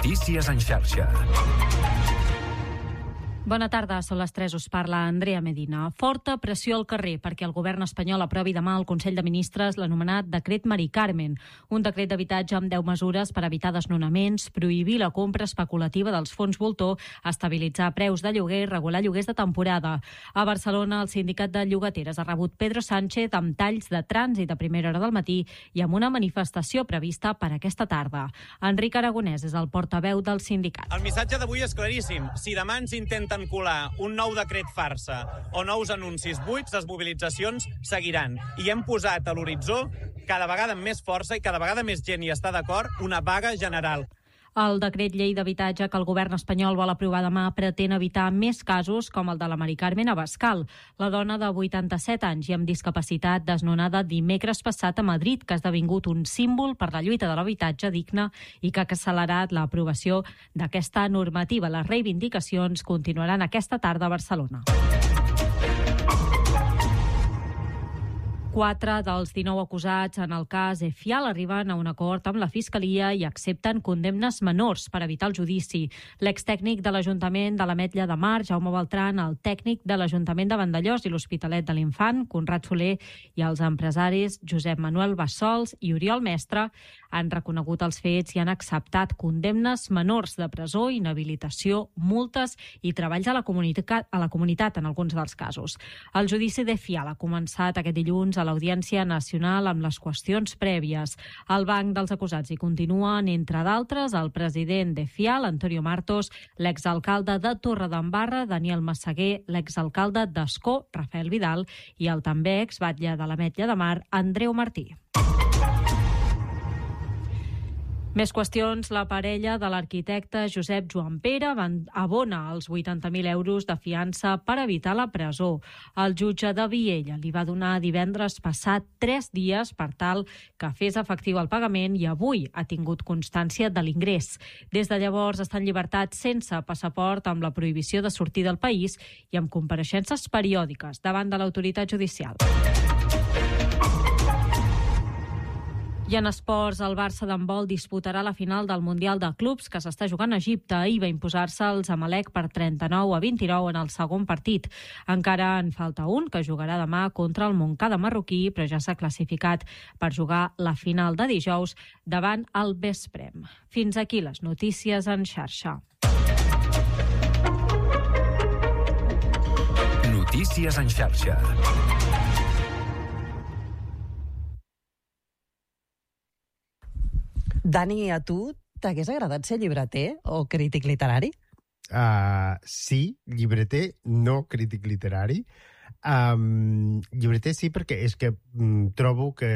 Notícies en xarxa. Bona tarda, són les 3, us parla Andrea Medina. Forta pressió al carrer perquè el govern espanyol aprovi demà al Consell de Ministres l'anomenat Decret Mari Carmen, un decret d'habitatge amb 10 mesures per evitar desnonaments, prohibir la compra especulativa dels fons voltor, estabilitzar preus de lloguer i regular lloguers de temporada. A Barcelona, el sindicat de llogateres ha rebut Pedro Sánchez amb talls de trànsit a primera hora del matí i amb una manifestació prevista per aquesta tarda. Enric Aragonès és el portaveu del sindicat. El missatge d'avui és claríssim. Si demà ens intenten colar un nou decret farsa o nous anuncis buits, les mobilitzacions seguiran. I hem posat a l'horitzó, cada vegada amb més força i cada vegada més gent hi està d'acord, una vaga general. El decret llei d'habitatge que el govern espanyol vol aprovar demà pretén evitar més casos com el de la Mari Carmen Abascal, la dona de 87 anys i amb discapacitat desnonada dimecres passat a Madrid, que ha esdevingut un símbol per la lluita de l'habitatge digne i que ha accelerat l'aprovació d'aquesta normativa. Les reivindicacions continuaran aquesta tarda a Barcelona. 4 dels 19 acusats en el cas Efial arriben a un acord amb la Fiscalia i accepten condemnes menors per evitar el judici. L'extècnic de l'Ajuntament de l'Ametlla de Mar, Jaume Beltran, el tècnic de l'Ajuntament de Vandellòs i l'Hospitalet de l'Infant, Conrad Soler, i els empresaris Josep Manuel Bassols i Oriol Mestre han reconegut els fets i han acceptat condemnes menors de presó, inhabilitació, multes i treballs a la comunitat en alguns dels casos. El judici d'Efial ha començat aquest dilluns a l'Audiència Nacional amb les qüestions prèvies. Al banc dels acusats hi continuen, entre d'altres, el president d'Efial, Antonio Martos, l'exalcalde de Torredembarra, Daniel Massaguer, l'exalcalde d'Ascó, Rafael Vidal, i el també exbatlle de l'Ametlla de Mar, Andreu Martí. Més qüestions. La parella de l'arquitecte Josep Joan Pere abona els 80.000 euros de fiança per evitar la presó. El jutge de Viella li va donar divendres passat 3 dies per tal que fes efectiu el pagament i avui ha tingut constància de l'ingrés. Des de llavors està en llibertat sense passaport, amb la prohibició de sortir del país i amb compareixences periòdiques davant de l'autoritat judicial. I en esports, el Barça d'handbol disputarà la final del Mundial de Clubs que s'està jugant a Egipte i va imposar-se el Zamalek per 39-29 en el segon partit. Encara en falta un, que jugarà demà contra el Montcada marroquí, però ja s'ha classificat per jugar la final de dijous davant el Vesprem. Fins aquí les notícies en xarxa. Notícies en xarxa. Dani, a tu t'hagués agradat ser llibreter o crític literari? Sí, llibreter, no crític literari. Llibreter sí, perquè és que trobo que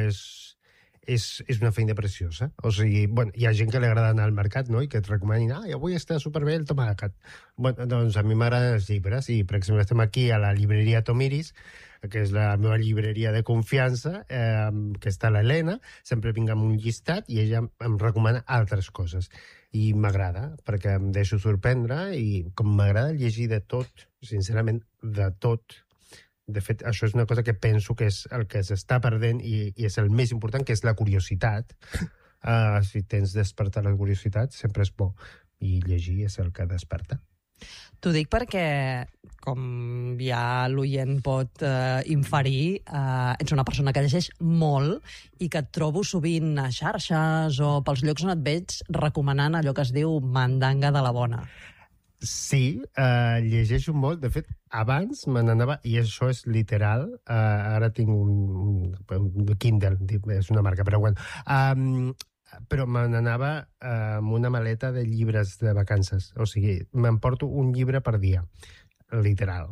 és una feina preciosa. O sigui, bueno, hi ha gent que li agrada anar al mercat, no?, i que et recomanin, avui està superbé el tomàquet. Bueno, doncs a mi m'agraden els llibres, i per exemple estem aquí a la llibreria Tomiris, que és la meva llibreria de confiança, que està l'Helena, sempre vinc amb un llistat i ella em recomana altres coses. I m'agrada, perquè em deixo sorprendre i com m'agrada llegir de tot, sincerament, de tot. De fet, això és una cosa que penso que és el que s'està perdent i és el més important, que és la curiositat. Si tens despertar la curiositat, sempre és bo. I llegir és el que desperta. T'ho dic perquè, com ja l'oient pot inferir, ets una persona que llegeix molt i que et trobo sovint a xarxes o pels llocs on et veig recomanant allò que es diu mandanga de la bona. Sí, llegeixo molt. De fet, abans me n'anava, i això és literal, ara tinc un Kindle, és una marca, però bueno, però me n'anava amb una maleta de llibres de vacances. O sigui, m'emporto un llibre per dia, literal.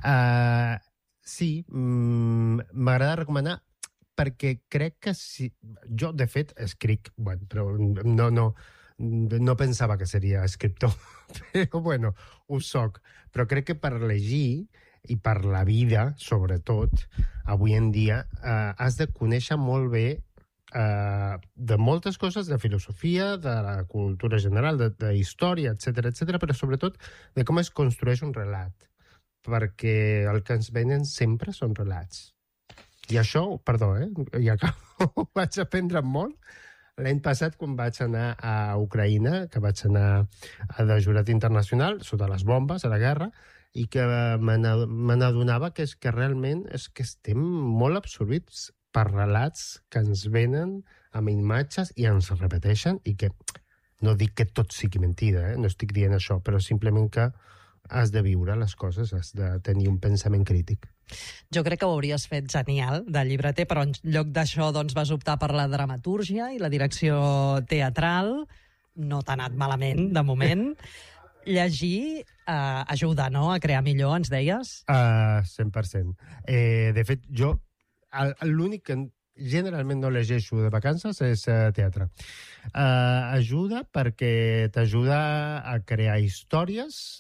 Sí, m'agrada recomanar perquè crec que si... Jo, de fet, escric, bueno, però no pensava que seria escriptor, però bueno, ho soc. Però crec que per llegir i per la vida, sobretot, avui en dia, has de conèixer molt bé de moltes coses, de filosofia, de la cultura general, de història, etc, però sobretot de com es construeix un relat, perquè el que ens venen sempre són relats. I això, perdó, ja acabo, vaig aprendre molt, l'any passat, quan vaig anar a Ucraïna, que vaig anar de jurat internacional, sota les bombes, a la guerra, i que me n'adonava que és que realment és que estem molt absorbits per relats que ens venen amb imatges i ens repeteixen, i que no dic que tot sigui mentida, no estic dient això, però simplement que has de viure les coses, has de tenir un pensament crític. Jo crec que ho hauries fet genial de llibreter, però en lloc d'això doncs, vas optar per la dramatúrgia i la direcció teatral. No t'ha anat malament, de moment. Llegir ajuda, no?, a crear millor, ens deies? 100%. De fet, jo l'únic que generalment no llegeixo de vacances és teatre. Ajuda perquè t'ajuda a crear històries,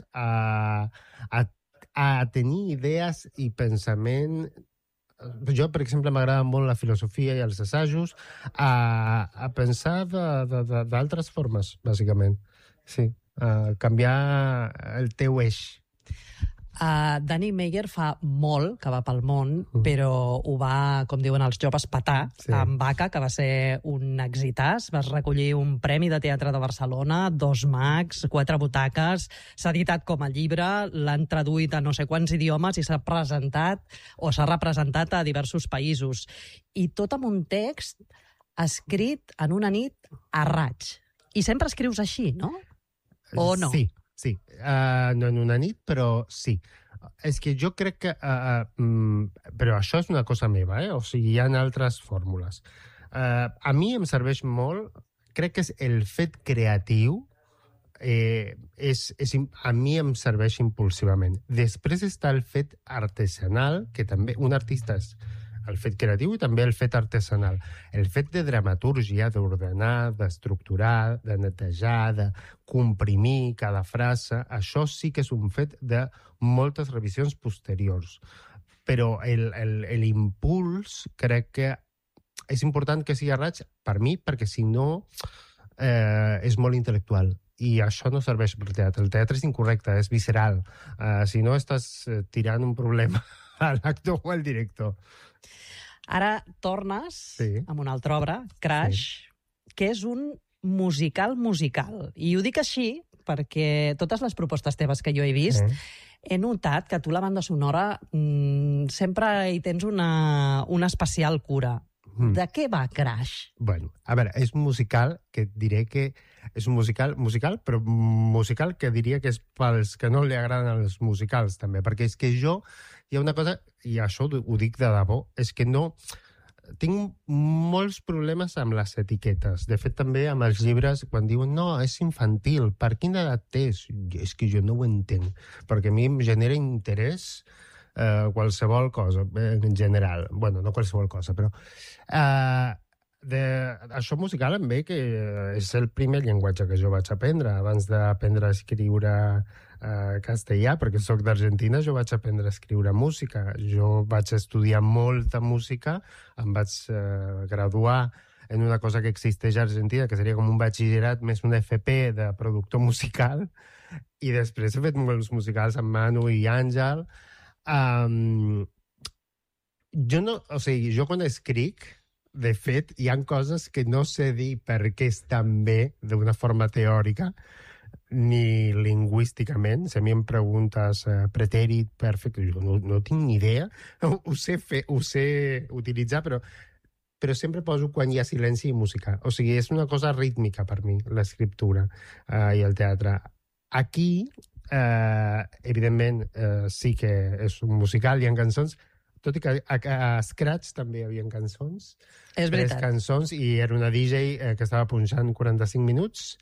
a tenir idees i pensament. Jo, per exemple, m'agrada molt la filosofia i els assajos, a pensar d'altres formes, bàsicament. Sí, canviar el teu eix. Danny Meyer fa molt que va pel món, però ho va, com diuen els joves, petar amb Vaca, que va ser un exitàs. Vas recollir un premi de teatre de Barcelona, 2 Mags, 4 butaques, s'ha editat com a llibre, l'han traduït a no sé quants idiomes i s'ha presentat o s'ha representat a diversos països. I tot amb un text escrit en una nit a raig. I sempre escrius així, no? O no? Sí. No en una nit, però sí. És que jo crec que... però això és una cosa meva, O sigui, hi ha altres fórmules. A mi em serveix molt, crec que és el fet creatiu, a mi em serveix impulsivament. Després està el fet artesanal, que també un artista és el fet creatiu i també el fet artesanal. El fet de dramatúrgia, d'ordenar, d'estructurar, de netejar, de comprimir cada frase, això sí que és un fet de moltes revisions posteriors. Però l'impuls crec que és important que sigui a raig per mi, perquè si no és molt intel·lectual. I això no serveix per teatre. El teatre és incorrecte, és visceral. Si no, estàs tirant un problema a l'actor o al director. Ara tornes amb una altra obra, Crash, que és un musical. I ho dic així perquè totes les propostes teves que jo he vist he notat que tu la banda sonora sempre hi tens una especial cura. De què va Crash? Bueno, a veure, és un musical que et diré que és un musical, però musical que diria que és pels que no li agraden els musicals, també, perquè és que jo, hi ha una cosa, i això ho dic de debò, és que no... Tinc molts problemes amb les etiquetes. De fet, també amb els llibres, quan diuen no, és infantil, per quina edat és? És que jo no ho entenc, perquè a mi em genera interès qualsevol cosa, en general. Bueno, no qualsevol cosa, però... això musical em ve que és el primer llenguatge que jo vaig aprendre. Abans d'aprendre a escriure castellà, perquè soc d'Argentina, jo vaig aprendre a escriure música. Jo vaig estudiar molta música, em vaig graduar en una cosa que existeix a Argentina, que seria com un batxillerat més un FP de productor musical, i després he fet molts musicals amb Manu i Àngel. Jo quan escric, de fet, hi ha coses que no sé dir per què estan bé d'una forma teòrica ni lingüísticament. Si a mi em preguntes pretèrit, perfecte, jo no tinc ni idea. Ho sé utilitzar, però sempre poso quan hi ha silenci i música. O sigui, és una cosa rítmica per mi, l'escriptura i el teatre. Aquí, evidentment, sí que és un musical, hi ha cançons, tot i que a Scratch també hi havia cançons. És veritat. 3 cançons, i era una DJ que estava punxant 45 minuts.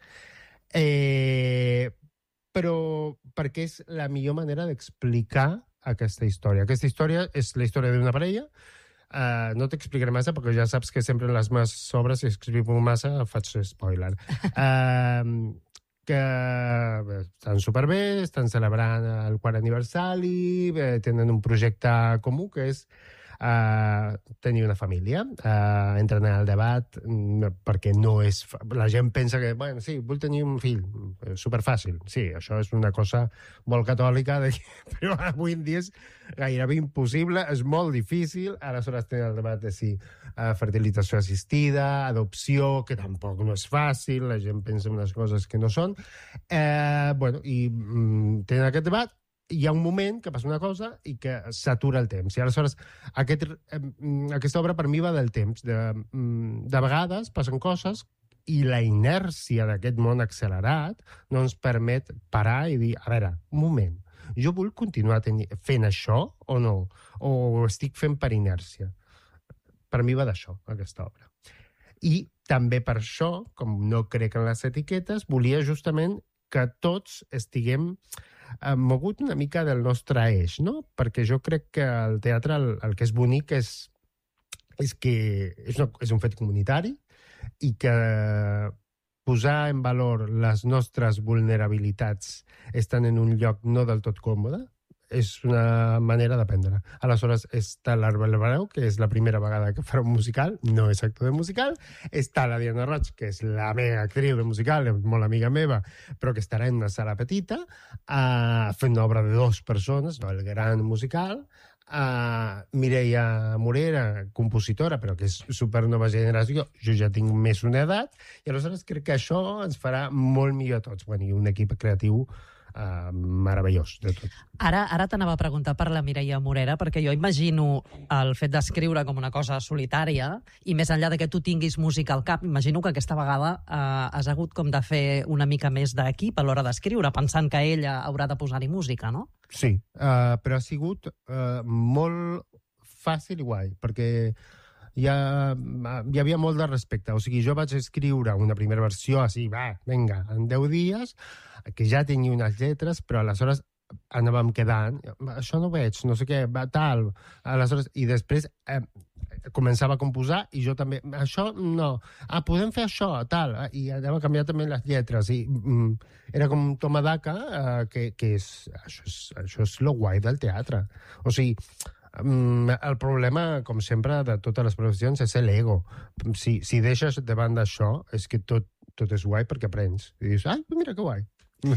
Però perquè és la millor manera d'explicar aquesta història. Aquesta història és la història d'una parella. No t'explicaré massa, perquè ja saps que sempre en les meves obres, si escriu massa, faig spoiler. Que estan superbé, estan celebrant el 4 aniversari, tenen un projecte comú, que és tenir una família, entrar en el debat, perquè no és... La gent pensa que, bueno, sí, vull tenir un fill, superfàcil. Sí, això és una cosa molt catòlica, però avui en dia és gairebé impossible, és molt difícil. Aleshores tenen el debat de si fertilització assistida, adopció, que tampoc no és fàcil, la gent pensa en unes coses que no són. Bueno, i tenen aquest debat. Hi ha un moment que passa una cosa i que s'atura el temps. I aleshores aquesta obra per mi va del temps. De vegades passen coses i la inèrcia d'aquest món accelerat no ens permet parar i dir, a veure, un moment, jo vull continuar fent això o no? O ho estic fent per inèrcia? Per mi va d'això, aquesta obra. I també per això, com no crec en les etiquetes, volia justament que tots estiguem mogut una mica del nostre eix, no? Perquè jo crec que el teatre el que és bonic és que és un fet comunitari i que posar en valor les nostres vulnerabilitats estan en un lloc no del tot còmode és una manera d'aprendre. Aleshores, està l'Arbel Barau, que és la primera vegada que farà un musical, no és actor de musical. Està la Diana Roig, que és la meva actriu de musical, molt amiga meva, però que estarà en una sala petita, fent una obra de 2 persones, no el gran musical. Mireia Morera, compositora, però que és supernova generació, jo ja tinc més una edat, i aleshores crec que això ens farà molt millor a tots. Bueno, i un equip creatiu meravellós de tot. Ara t'anava a preguntar per la Mireia Morera, perquè jo imagino el fet d'escriure com una cosa solitària, i més enllà de que tu tinguis música al cap, imagino que aquesta vegada has hagut com de fer una mica més d'equip a l'hora d'escriure, pensant que ella haurà de posar-hi música, no? Sí, però ha sigut molt fàcil i guai, perquè hi havia molt de respecte. O sigui, jo vaig escriure una primera versió així, vinga, en 10 dies, que ja tenia unes lletres, però aleshores anàvem quedant, això no veig, no sé què, tal. Aleshores, i després començava a composar i jo també, això no, podem fer això, tal, i anava a canviar també les lletres, i era com un toma d'aca, que això és lo guai del teatre. O sigui, el problema, com sempre, de totes les professions és l'ego. Si deixes de banda això, és que tot és guai perquè aprens. I dius, mira que guai.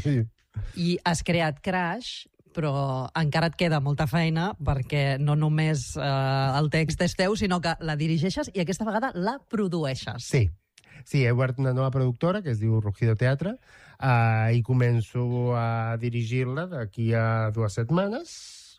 I has creat Crash, però encara et queda molta feina perquè no només el text és teu, sinó que la dirigeixes i aquesta vegada la produeixes. Sí, he obert una nova productora que es diu Rugido Teatre i començo a dirigir-la d'aquí a 2 setmanes,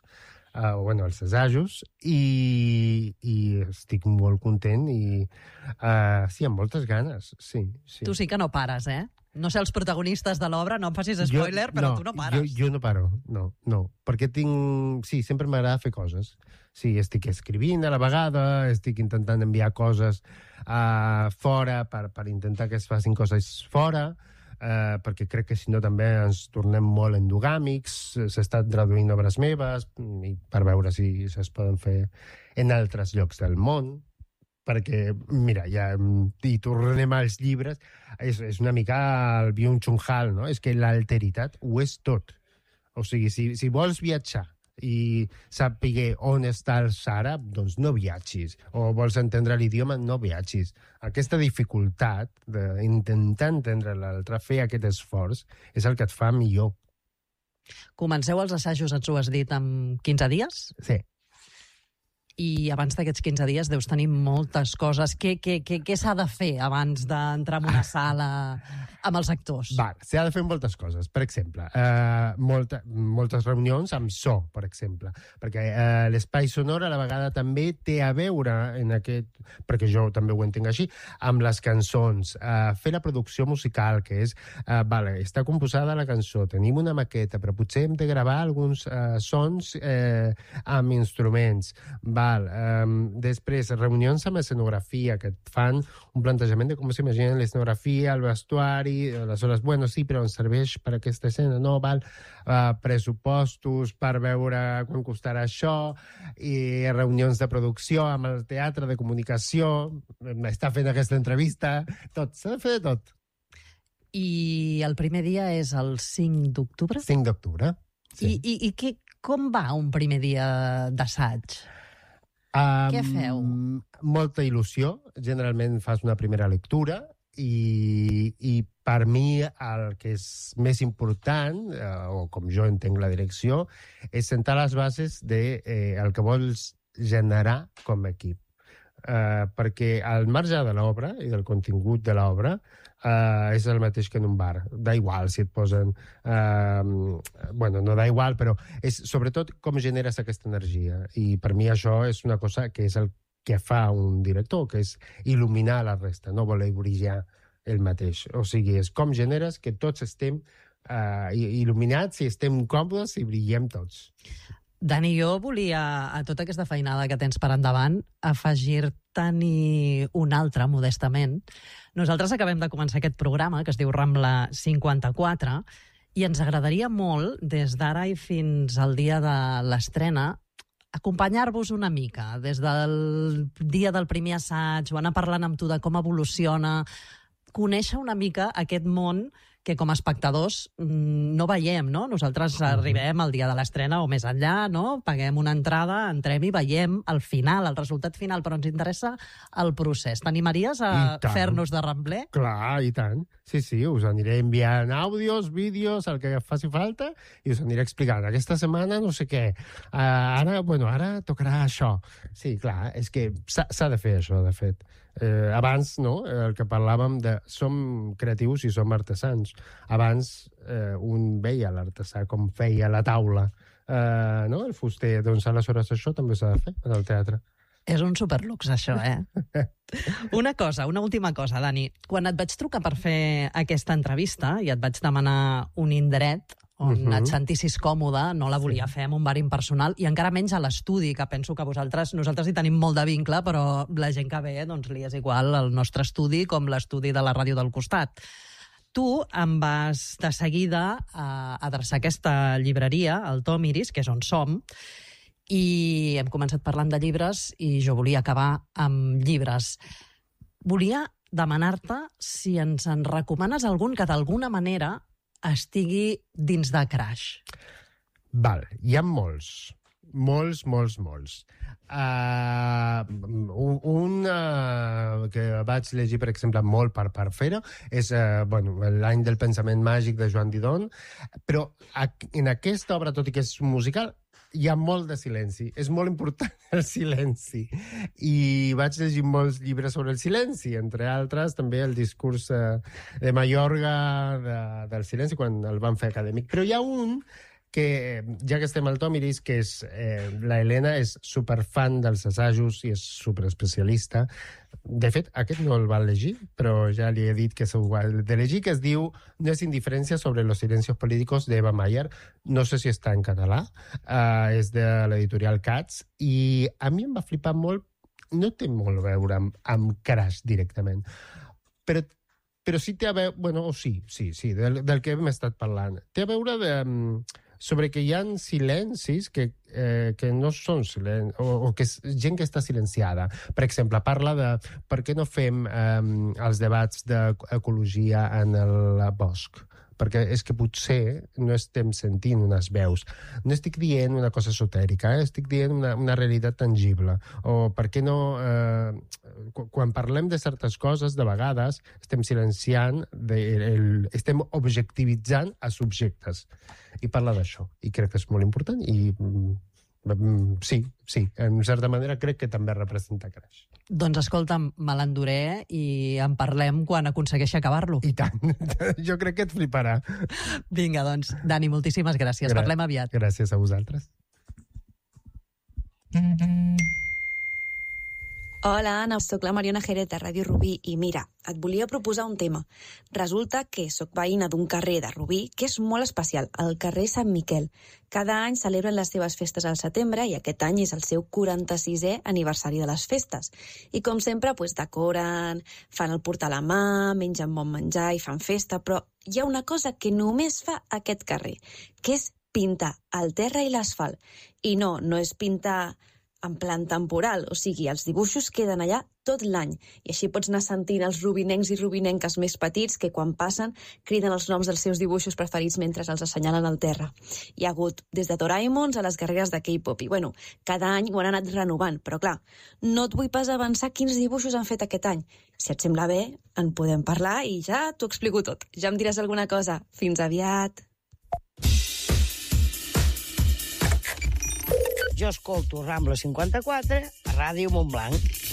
els assajos, i estic molt content i sí, amb moltes ganes, sí. Tu sí que no pares, eh? No sé els protagonistes de l'obra, no em facis spoiler, però tu no pares. Jo no paro, no. Perquè sí, sempre m'agrada fer coses. Sí, estic escrivint a la vegada, estic intentant enviar coses fora per intentar que es facin coses fora, perquè crec que si no també ens tornem molt endogàmics, s'estan traduint obres meves i per veure si es poden fer en altres llocs del món, perquè, mira, ja hi tornem als llibres, és una mica el Byung-Chul Han, no? És que l'alteritat ho és tot. O sigui, si vols viatjar i saber on està el Sahara, doncs no viatgis. O vols entendre l'idioma, no viatgis. Aquesta dificultat d'intentar entendre l'altre, fer aquest esforç, és el que et fa millor. Comenceu els assajos, ens ho has dit, en 15 dies? Sí. I abans d'aquests 15 dies deus tenir moltes coses. Què s'ha de fer abans d'entrar en una sala amb els actors? S'ha de fer moltes coses. Per exemple, moltes reunions amb so, per exemple. Perquè l'espai sonor a la vegada també té a veure en aquest, perquè jo també ho entenc així, amb les cançons. Fer la producció musical, que és, està composada la cançó, tenim una maqueta, però potser hem de gravar alguns sons amb instruments. Després, reunions amb escenografia, que et fan un plantejament de com s'imagina l'escenografia, el vestuari, aleshores, sí, però ens serveix per aquesta escena, no, pressupostos per veure quan costarà això, i reunions de producció amb el teatre, de comunicació, està fent aquesta entrevista, tot, s'ha de fer de tot. I el primer dia és el 5 d'octubre? 5 d'octubre, sí. I com va un primer dia d'assaig? Què feu? Molta il·lusió. Generalment fas una primera lectura i per mi el que és més important, o com jo entenc la direcció, és sentar les bases de el que vols generar com a equip. Perquè al marge de l'obra i del contingut de l'obra és el mateix que en un bar. Da igual si et posen... bueno, no da igual, però és sobretot com generes aquesta energia. I per mi això és una cosa que és el que fa un director, que és il·luminar la resta, no voler brillar el mateix. O sigui, és com generes que tots estem il·luminats i estem còmodes i brillem tots. Dani, jo volia, a tota aquesta feinada que tens per endavant, afegir-te-n'hi una altra, modestament. Nosaltres acabem de començar aquest programa, que es diu Rambla 54, i ens agradaria molt, des d'ara i fins al dia de l'estrena, acompanyar-vos una mica, des del dia del primer assaig, o anar parlant amb tu de com evoluciona, conèixer una mica aquest món que com a espectadors no veiem, no? Nosaltres arribem al dia de l'estrena o més enllà, no? Paguem una entrada, entrem i veiem el final, el resultat final, però ens interessa el procés. T'animaries a fer-nos de rambler? Clar, i tant. Sí, us aniré enviant àudios, vídeos, el que faci falta, i us aniré explicant. Aquesta setmana no sé què. Ara tocarà això. Sí, clar, és que s'ha de fer això, de fet. Abans, no?, el que parlàvem de... Som creatius i som artesans. Abans un veia l'artesà com feia la taula, no?, el fuster. Doncs aleshores això també s'ha de fer en el teatre. És un superlux, això, Una última cosa, Dani. Quan et vaig trucar per fer aquesta entrevista i et vaig demanar un indret on et sentissis còmode, no la volia fer en un bar impersonal i encara menys a l'estudi, que penso que nosaltres hi tenim molt de vincle, però la gent que ve, doncs li és igual el nostre estudi com l'estudi de la ràdio del costat. Tu em vas de seguida adreçar aquesta llibreria, el Tom Iris, que és on som, i hem començat parlant de llibres i jo volia acabar amb llibres. Volia demanar-te si ens en recomanes algun que d'alguna manera estigui dins de Crash. Val, hi ha molts. Molts. Un que vaig llegir, per exemple, molt per fer-ho, és l'any del pensament màgic de Joan Didon, però en aquesta obra, tot i que és un musical, hi ha molt de silenci. És molt important el silenci. I vaig llegir molts llibres sobre el silenci, entre altres també el discurs de Mayorga del silenci, quan el van fer acadèmic. Però hi ha un que, ja que estem al Tom Iris, que és la Helena és superfan dels assajos i és superespecialista. De fet, aquest no el va llegir, però ja li he dit que s'ho ha de llegir, que es diu No es indiferencia sobre los silencios políticos de Eva Mayer. No sé si està en català, és de l'editorial Katz, i a mi em va flipar molt. No té molt a veure amb Crash directament, però sí té a veure... Bueno, sí, del que hem estat parlant. Té a veure sobre que hi ha silencis que no són silencis, o que és gent que està silenciada. Per exemple, parla de per què no fem els debats d'ecologia en el bosc. Perquè és que potser no estem sentint unes veus. No estic dient una cosa esotèrica, estic dient una realitat tangible. O per què no... Quan parlem de certes coses, de vegades estem silenciant, estem objectivitzant a subjectes. I parla d'això. I crec que és molt important. I sí, en certa manera crec que també representa Crash. Doncs escolta'm, me l'enduré i en parlem quan aconsegueixi acabar-lo. I tant, jo crec que et fliparà. Vinga, doncs, Dani, moltíssimes gràcies. Parlem aviat. Gràcies a vosaltres. Hola, Anna, soc la Mariona Jerez de Ràdio Rubí i mira, et volia proposar un tema. Resulta que soc veïna d'un carrer de Rubí que és molt especial, el carrer Sant Miquel. Cada any celebren les seves festes al setembre i aquest any és el seu 46è aniversari de les festes. I com sempre, decoren, fan el portar a la mà, mengen bon menjar i fan festa, però hi ha una cosa que només fa aquest carrer, que és pintar el terra i l'asfalt. I no és pintar en plan temporal, o sigui, els dibuixos queden allà tot l'any, i així pots anar sentint els rubinencs i rubinenques més petits que quan passen criden els noms dels seus dibuixos preferits mentre els assenyalen al terra. Hi ha hagut des de Doraemons a les guerreres de K-pop, i bueno, cada any ho han anat renovant, però clar, no et vull pas avançar quins dibuixos han fet aquest any. Si et sembla bé, en podem parlar i ja t'ho explico tot. Ja em diràs alguna cosa. Fins aviat! Jo escolto Rambla 54 a Ràdio Montblanc.